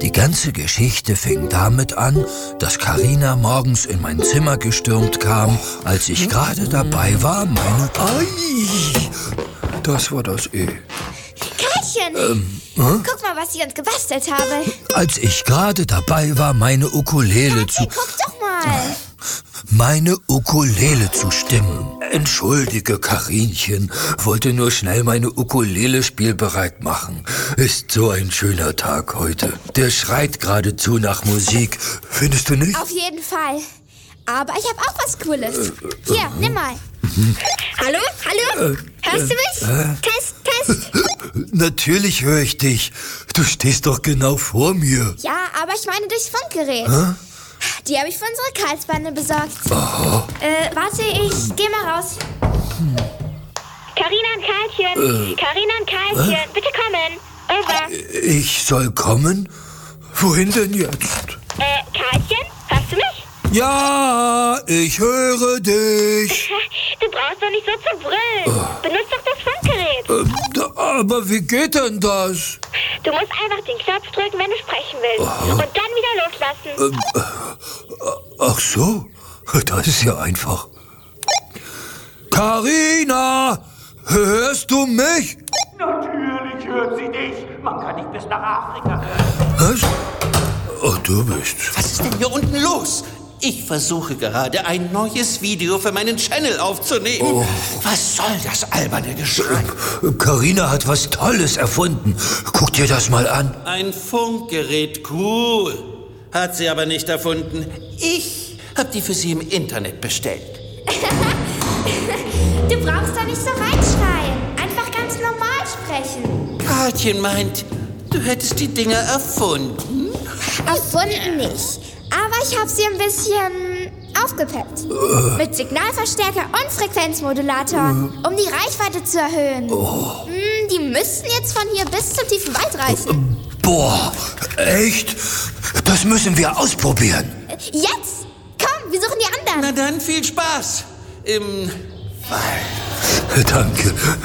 Die ganze Geschichte fing damit an, dass Karina morgens in mein Zimmer gestürmt kam, als ich gerade dabei war, meine... Ei, das war das E. Karlchen, guck mal, was ich uns gebastelt habe. Als ich gerade dabei war, meine Ukulele zu... Guck doch mal. Meine Ukulele zu stimmen. Entschuldige, Karinchen, wollte nur schnell meine Ukulele spielbereit machen. Ist so ein schöner Tag heute. Der schreit geradezu nach Musik. Findest du nicht? Auf jeden Fall. Aber ich habe auch was Cooles. Hier, nimm mal. Hallo? Hallo? Hörst du mich? Test. Natürlich höre ich dich. Du stehst doch genau vor mir. Ja, aber ich meine durchs Funkgerät. Die habe ich für unsere Karlsbande besorgt. Aha. Warte, ich geh mal raus. Carina und Karlchen, bitte kommen. Over. Ich soll kommen? Wohin denn jetzt? Karlchen, hörst du mich? Ja, ich höre dich. Du brauchst doch nicht so zu brüllen. Benutzt doch das Funkgerät. Aber wie geht denn das? Du musst einfach den Knopf drücken, wenn du sprechen willst. Und dann wieder loslassen. Ach so, das ist ja einfach. Karina, hörst du mich? Natürlich hört sie dich. Man kann nicht bis nach Afrika hören. Was? Oh, du bist... Was ist denn hier unten los? Ich versuche gerade, ein neues Video für meinen Channel aufzunehmen. Was soll das alberne Geschrei? Karina hat was Tolles erfunden. Guck dir das mal an. Ein Funkgerät, cool. Hat sie aber nicht erfunden. Ich habe die für sie im Internet bestellt. Du brauchst doch nicht so reinschreien. Einfach ganz normal sprechen. Karlchen meint, du hättest die Dinger erfunden. Erfunden nicht. Aber ich habe sie ein bisschen aufgepeppt. Mit Signalverstärker und Frequenzmodulator, um die Reichweite zu erhöhen. Die müssten jetzt von hier bis zum tiefen Wald reichen. Boah, echt? Das müssen wir ausprobieren. Jetzt! Komm, wir suchen die Na anderen. dann, viel Spaß. Im Wald. Danke,